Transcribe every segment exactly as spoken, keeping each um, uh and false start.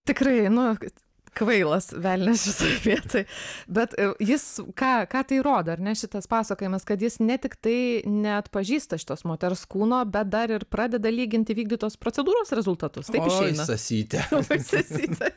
Tikrai, nu, kvailas velnias šitoje vietoje. Bet jis, ką, ką tai rodo, ar ne šitas pasakojimas, kad jis ne tik tai neatpažįsta šitos moters kūno, bet dar ir pradeda lyginti vykdytos procedūros rezultatus. Taip išeina. Oi, sasytė. Oi, sasytė.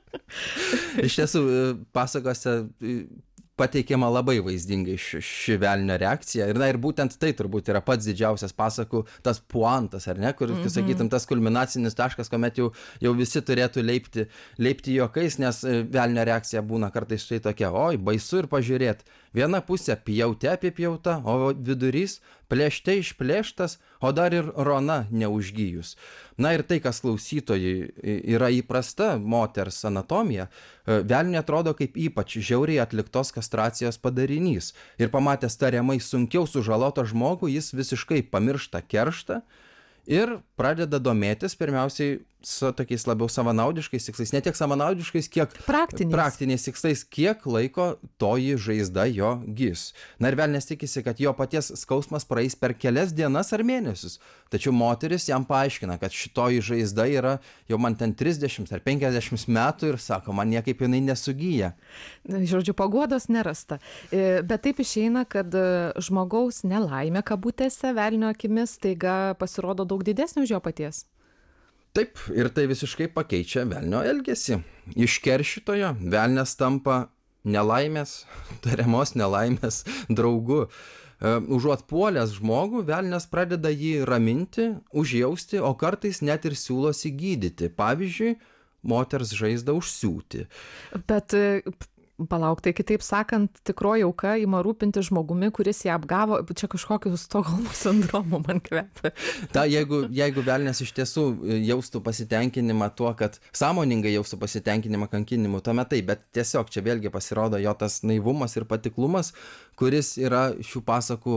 Iš tiesų, pasakose pateikiama labai vaizdingai ši, ši velnio reakcija. Ir, na, ir būtent tai turbūt yra pats didžiausias pasakų, tas puantas, ar ne, kur, mm-hmm. sakytum, tas kulminacinis taškas, kuomet jau, jau visi turėtų leipti, leipti juokais, nes velnio reakcija būna kartais štai tokia, oi, baisu ir pažiūrėt. Viena pusė pjaute apipjauta, o vidurys plėšte išplėštas, o dar ir rona neužgyjus. Na ir tai, kas klausytojai yra įprasta moters anatomija, velniui atrodo kaip ypač žiauriai atliktos kastracijos padarinys. Ir pamatęs tariamai sunkiau sužalotą žmogų, jis visiškai pamiršta kerštą ir pradeda domėtis pirmiausiai su tokiais labiau savanaudiškais tikslais, ne tiek savanaudiškais, kiek praktiniais, praktiniais tikslais, kiek laiko toji žaizda jo gis. Na ir velnias tikisi, kad jo paties skausmas praeis per kelias dienas ar mėnesius. Tačiau moteris jam paaiškina, kad šitoji žaizda yra jau man ten trisdešimt ar penkiasdešimt metų ir sako, man niekaip jinai nesugyja. Žodžiu, paguodos nerasta. Bet taip išeina, kad žmogaus nelaimė kabutėse velnio akimis taiga pasirodo daug didesnė už jo paties. Taip, ir tai visiškai pakeičia velnio elgesį. Iš keršytojo velnias tampa nelaimės, tariamos nelaimės draugu. Užuot puolęs žmogų, velnias pradeda jį raminti, užjausti, o kartais net ir siūlosi gydyti. Pavyzdžiui, moters žaizdą užsiūti. Bet palauk, tai kitaip sakant, tikroji auka ima rūpinti žmogumi, kuris ją apgavo, čia kažkokiu Stokholmo sindromu man kvepia. Ta, jeigu, jeigu velnias iš tiesų jaustų pasitenkinimą tuo, kad sąmoningai jaustų pasitenkinimą kankinimu, tuomet taip, bet tiesiog čia vėlgi pasirodo jo tas naivumas ir patiklumas, kuris yra šių pasakų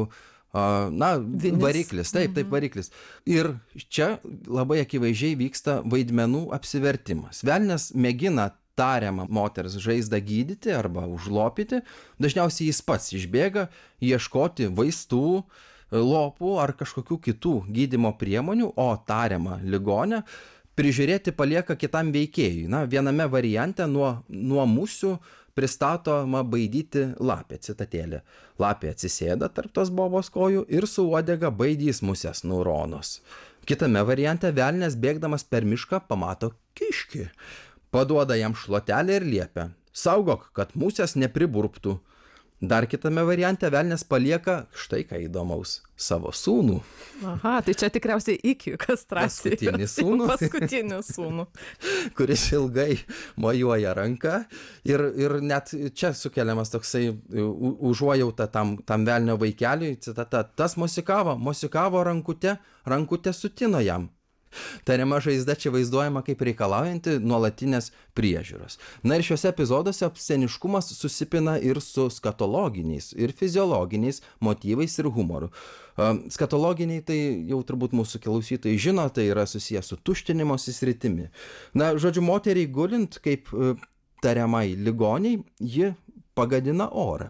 na, Vinis. variklis, taip, taip variklis. Ir čia labai akivaizdžiai vyksta vaidmenų apsivertimas. Velnias mėgina tariamą moters žaizdą gydyti arba užlopyti, dažniausiai jis pats išbėga ieškoti vaistų, lopų ar kažkokių kitų gydymo priemonių, o tariamą ligonę prižiūrėti palieka kitam veikėjui. Na, viename variante nuo, nuo musių pristatoma baidyti lapė, citatėlė. Lapė atsisėda tarp tos bobos kojų ir su uodega baidys musės nuronos. Kitame variante velnias bėgdamas per mišką pamato kiškį. Paduoda jam šluotelę ir liepia, saugok, kad musės nepriburptų. Dar kitame variante velnias palieka štai ką įdomaus, savo sūnų. Aha, tai čia tikriausiai iki kastracijos. Paskutinį sūnų. Paskutinį sūnų. Kuris ilgai mojuoja ranką ir, ir net čia sukeliamas toksai užuojauta tam, tam velnio vaikeliui, citata, tas mosikavo, mosikavo rankute, rankute sutino jam. Tariama žaizda čia vaizduojama kaip reikalaujanti nuolatinės priežiūros. Na ir šiuose epizoduose obsceniškumas susipina ir su skatologiniais, ir fiziologiniais motyvais ir humoru. Skatologiniai tai jau turbūt mūsų klausytojai žino, tai yra susijęs su tuštinimosi sritimi. Na, žodžiu, moteriai gulint kaip tariamai ligoniai, ji pagadina orą.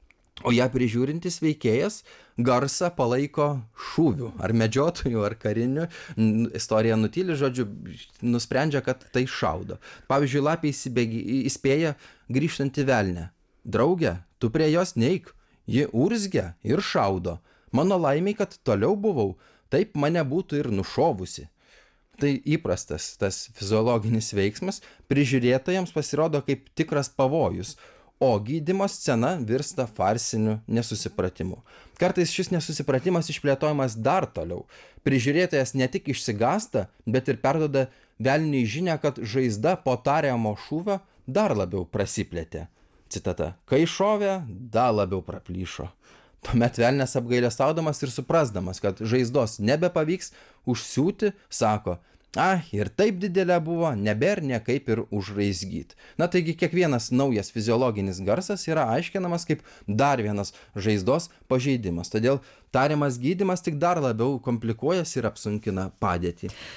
O ją prižiūrintis veikėjas garsą palaiko šūvių, ar medžiotojų, ar karinių. Istorija nutyli, žodžiu, nusprendžia, kad tai šaudo. Pavyzdžiui, lapė įspėja grįžtantį velnę. Draugė, tu prie jos neik, ji urzgia ir šaudo. Mano laimiai, kad toliau buvau, taip mane būtų ir nušovusi. Tai įprastas tas fiziologinis veiksmas prižiūrėtojams pasirodo kaip tikras pavojus, o gydymo scena virsta farsiniu nesusipratimu. Kartais šis nesusipratimas išplėtojamas dar toliau. Prižiūrėtojas ne tik išsigąsta, bet ir perduoda velniui žinią, kad žaizda po tariamo šūvio dar labiau prasiplėtė. Citata. Kai šovė, dar labiau praplyšo. Tuomet velnias apgailestaudamas ir suprasdamas, kad žaizdos nebepavyks užsiūti, sako, a, ir taip didelė buvo, nebėr niekaip ir užraizgyt. Na taigi kiekvienas naujas fiziologinis garsas yra aiškinamas kaip dar vienas žaizdos pažeidimas. Todėl tariamas gydymas tik dar labiau komplikuojas ir apsunkina padėtį.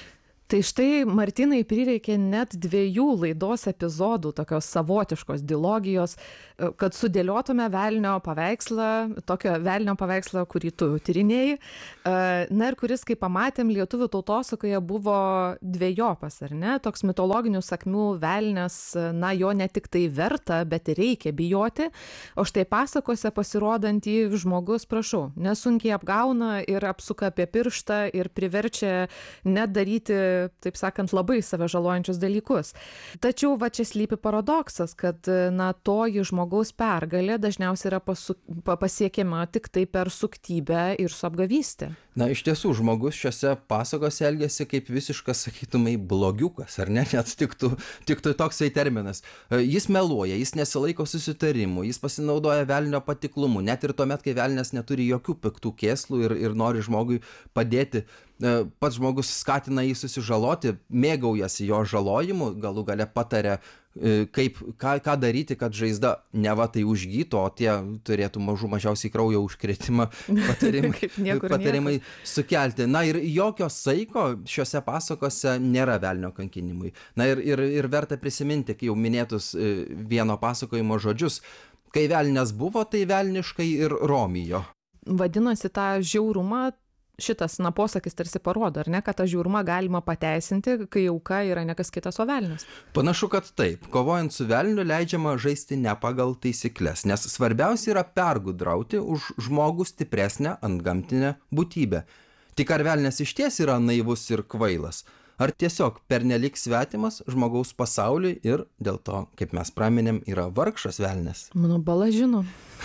Tai štai Martynai prireikė net dviejų laidos epizodų, tokios savotiškos dilogijos, kad sudėliotume velnio paveikslą, tokio velnio paveikslą, kurį tu tyrinėjai. Na ir kuris, kaip pamatėm, lietuvių tautosakoje buvo dvejopas, ar ne? Toks mitologinių sakmių velnias, na jo ne tik tai verta, bet ir reikia bijoti. O štai pasakose pasirodantį žmogus, prašau, nesunkiai apgauna ir apsuka apie pirštą ir priverčia net daryti, taip sakant, labai save žalojančius dalykus. Tačiau va čia slypi paradoksas, kad na toji žmogaus pergalė dažniausiai yra pasu, pasiekiama tik tai per suktybę ir su apgavystė. Na, iš tiesų, žmogus šiuose pasakose elgiasi kaip visiškas, sakytumai, blogiukas, ar ne? Net tiktų, tiktų toksai terminas. Jis meluoja, jis nesilaiko susitarimų, jis pasinaudoja velnio patiklumu, net ir tuomet, kai velnias neturi jokių piktų kėslų ir, ir nori žmogui padėti. Pats žmogus skatina jį susižaloti, mėgaujasi jo žalojimu, galų gale pataria, kaip, ką, ką daryti, kad žaizda neva tai užgytų, o tie turėtų mažų mažiausiai kraujo užkrėtimą patarimai, patarimai sukelti. Na ir jokio saiko šiuose pasakose nėra velnio kankinimui. Na ir, ir, ir verta prisiminti, kai jau minėtus vieno pasakojimo žodžius, kai velnias buvo, tai velniškai ir romijo. Vadinasi, tą žiaurumą šitas, na, posakis tarsi parodo, ar ne, kad tą žiaurumą galima pateisinti, kai auka yra ne kas kitas, o velnias. Panašu, kad taip. Kovojant su velniu leidžiama žaisti ne pagal taisyklės, nes svarbiausia yra pergudrauti už žmogų stipresnę antgamtinę būtybę. Tik ar velnias išties yra naivus ir kvailas? Ar tiesiog pernelik svetimas žmogaus pasauliui ir dėl to, kaip mes praminėm, yra vargšas velnias? Mano bala žino.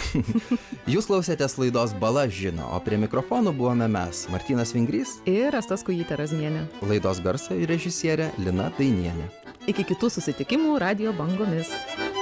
Jūs klausėtės laidos Bala žino, o prie mikrofonų buvome mes, Martynas Vingrys ir Asta Skujytė Razmienė. Laidos garso režisierė Lina Dainienė. Iki kitų susitikimų radijo bangomis.